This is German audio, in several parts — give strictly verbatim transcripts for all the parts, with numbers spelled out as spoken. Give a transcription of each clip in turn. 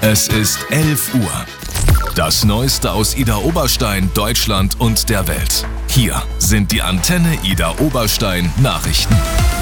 Es ist elf Uhr. Das Neueste aus Idar Oberstein, Deutschland und der Welt. Hier sind die Antenne Idar Oberstein Nachrichten.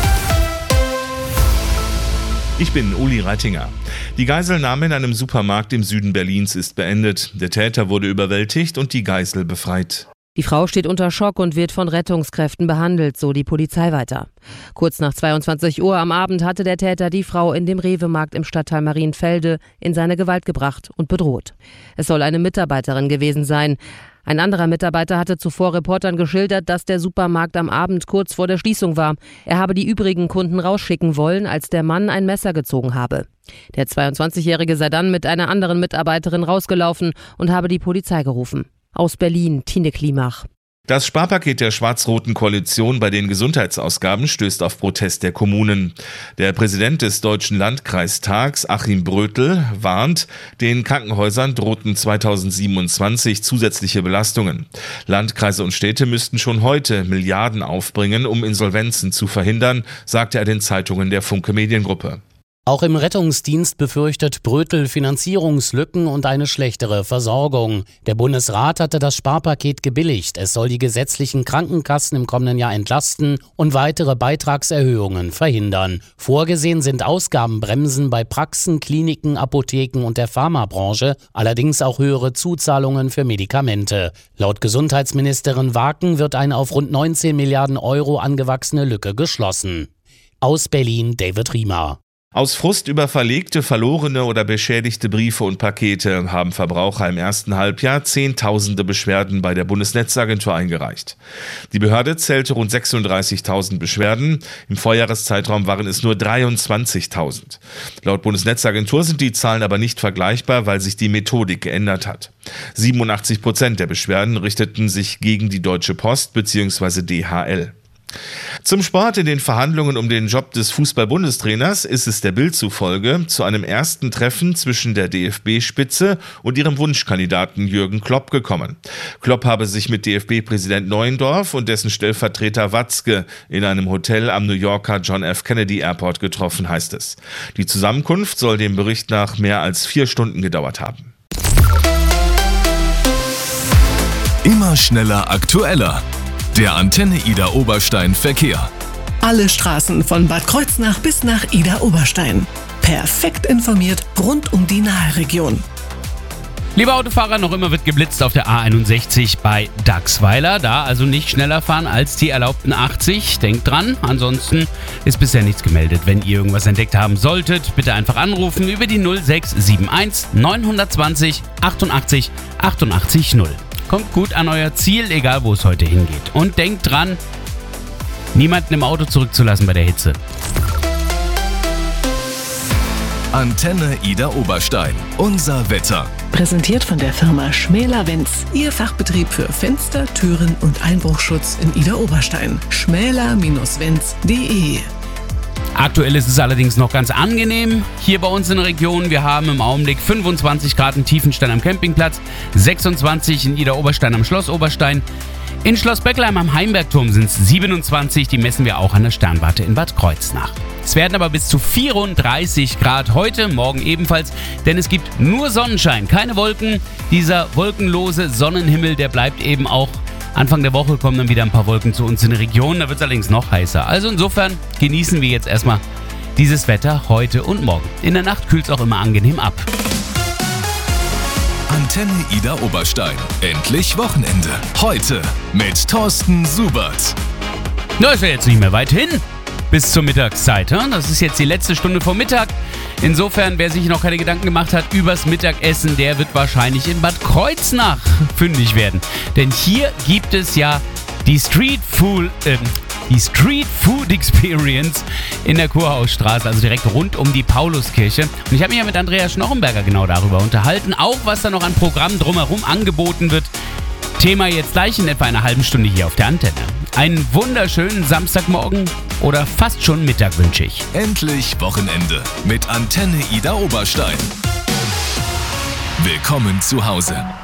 Ich bin Uli Reitinger. Die Geiselnahme in einem Supermarkt im Süden Berlins ist beendet. Der Täter wurde überwältigt und die Geisel befreit. Die Frau steht unter Schock und wird von Rettungskräften behandelt, so die Polizei weiter. Kurz nach zweiundzwanzig Uhr am Abend hatte der Täter die Frau in dem Rewe-Markt im Stadtteil Marienfelde in seine Gewalt gebracht und bedroht. Es soll eine Mitarbeiterin gewesen sein. Ein anderer Mitarbeiter hatte zuvor Reportern geschildert, dass der Supermarkt am Abend kurz vor der Schließung war. Er habe die übrigen Kunden rausschicken wollen, als der Mann ein Messer gezogen habe. Der zweiundzwanzigjährige sei dann mit einer anderen Mitarbeiterin rausgelaufen und habe die Polizei gerufen. Aus Berlin, Tine Klimach. Das Sparpaket der schwarz-roten Koalition bei den Gesundheitsausgaben stößt auf Protest der Kommunen. Der Präsident des Deutschen Landkreistags, Achim Brötel, warnt, den Krankenhäusern drohten zweitausendsiebenundzwanzig zusätzliche Belastungen. Landkreise und Städte müssten schon heute Milliarden aufbringen, um Insolvenzen zu verhindern, sagte er den Zeitungen der Funke Mediengruppe. Auch im Rettungsdienst befürchtet Brötel Finanzierungslücken und eine schlechtere Versorgung. Der Bundesrat hatte das Sparpaket gebilligt. Es soll die gesetzlichen Krankenkassen im kommenden Jahr entlasten und weitere Beitragserhöhungen verhindern. Vorgesehen sind Ausgabenbremsen bei Praxen, Kliniken, Apotheken und der Pharmabranche, allerdings auch höhere Zuzahlungen für Medikamente. Laut Gesundheitsministerin Waken wird eine auf rund neunzehn Milliarden Euro angewachsene Lücke geschlossen. Aus Berlin, David Riemer. Aus Frust über verlegte, verlorene oder beschädigte Briefe und Pakete haben Verbraucher im ersten Halbjahr Zehntausende Beschwerden bei der Bundesnetzagentur eingereicht. Die Behörde zählte rund sechsunddreißigtausend Beschwerden. Im Vorjahreszeitraum waren es nur dreiundzwanzigtausend. Laut Bundesnetzagentur sind die Zahlen aber nicht vergleichbar, weil sich die Methodik geändert hat. siebenundachtzig Prozent der Beschwerden richteten sich gegen die Deutsche Post bzw. D H L. Zum Sport. In den Verhandlungen um den Job des Fußball-Bundestrainers ist es der Bild zufolge zu einem ersten Treffen zwischen der D F B-Spitze und ihrem Wunschkandidaten Jürgen Klopp gekommen. Klopp habe sich mit D F B-Präsident Neuendorf und dessen Stellvertreter Watzke in einem Hotel am New Yorker John F. Kennedy Airport getroffen, heißt es. Die Zusammenkunft soll dem Bericht nach mehr als vier Stunden gedauert haben. Immer schneller, aktueller. Der Antenne Idar Oberstein Verkehr. Alle Straßen von Bad Kreuznach bis nach Idar Oberstein. Perfekt informiert rund um die Nahregion. Liebe Autofahrer, noch immer wird geblitzt auf der A einundsechzig bei Dachsweiler. Da also nicht schneller fahren als die erlaubten achtzig. Denkt dran, ansonsten ist bisher nichts gemeldet. Wenn ihr irgendwas entdeckt haben solltet, bitte einfach anrufen über die null sechs sieben eins neun zwei null achtundachtzig achtundachtzig null. Kommt gut an euer Ziel, egal wo es heute hingeht. Und denkt dran, niemanden im Auto zurückzulassen bei der Hitze. Antenne Idar Oberstein. Unser Wetter. Präsentiert von der Firma Schmäler-Wenz. Ihr Fachbetrieb für Fenster, Türen und Einbruchschutz in Idar Oberstein. schmäler Bindestrich wenz punkt de. Aktuell ist es allerdings noch ganz angenehm hier bei uns in der Region. Wir haben im Augenblick fünfundzwanzig Grad in Tiefenstein am Campingplatz, sechsundzwanzig in Idar Oberstein am Schloss Oberstein. In Schloss Beckleim am Heimbergturm sind es siebenundzwanzig, die messen wir auch an der Sternwarte in Bad Kreuznach. Es werden aber bis zu vierunddreißig Grad heute, morgen ebenfalls, denn es gibt nur Sonnenschein, keine Wolken. Dieser wolkenlose Sonnenhimmel, der bleibt eben auch. Anfang der Woche kommen dann wieder ein paar Wolken zu uns in der Region, da wird es allerdings noch heißer. Also insofern genießen wir jetzt erstmal dieses Wetter heute und morgen. In der Nacht kühlt es auch immer angenehm ab. Antenne Idar Oberstein. Endlich Wochenende. Heute mit Thorsten Subert. Na, ist ja jetzt nicht mehr weit hin. Bis zur Mittagszeit. Das ist jetzt die letzte Stunde vor Mittag. Insofern, wer sich noch keine Gedanken gemacht hat übers Mittagessen, der wird wahrscheinlich in Bad Kreuznach fündig werden. Denn hier gibt es ja die Street Food, äh, die Street Food Experience in der Kurhausstraße, also direkt rund um die Pauluskirche. Und ich habe mich ja mit Andreas Schnochenberger genau darüber unterhalten, auch was da noch an Programm drumherum angeboten wird. Thema jetzt gleich in etwa einer halben Stunde hier auf der Antenne. Einen wunderschönen Samstagmorgen oder fast schon Mittag wünsche ich. Endlich Wochenende mit Antenne Idar Oberstein. Willkommen zu Hause.